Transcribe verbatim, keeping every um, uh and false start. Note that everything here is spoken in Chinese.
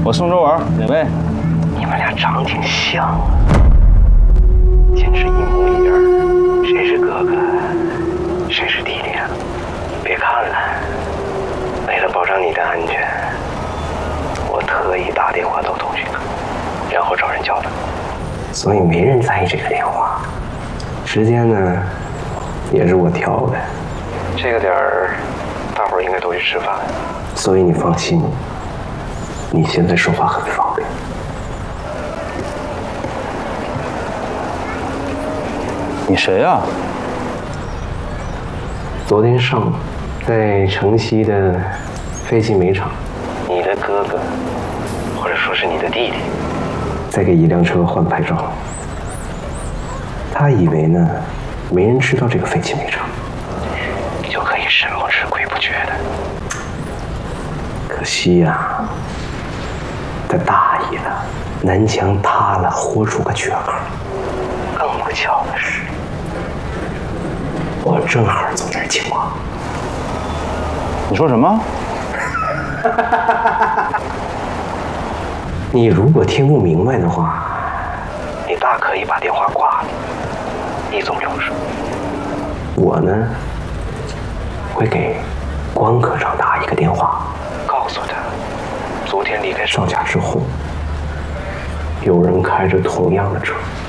我宋周文，哪位？ 你们俩长挺像啊，简直一模一样。谁是哥哥，谁是弟弟啊？别看了，为了保障你的安全，我特意打电话到通讯科，然后找人叫的。所以没人在意这个电话。时间呢，也是我挑的。这个点儿，大伙儿应该都去吃饭，所以你放心，你现在说话很方便。 你谁呀、啊？ 昨天上午，在城西的废弃煤厂，你的哥哥，或者说是你的弟弟，在给一辆车换牌照。他以为呢，没人知道这个废弃煤厂，就可以神不知鬼不觉的。可惜呀、啊，他大意了，南墙塌了，豁出个缺口。更不巧的是，我正好从这儿经过。 你说什么？ 你如果听不明白的话，你大可以把电话挂了，一种流水。我呢，会给关科长打一个电话，告诉他，昨天离开邵家之后，有人开着同样的车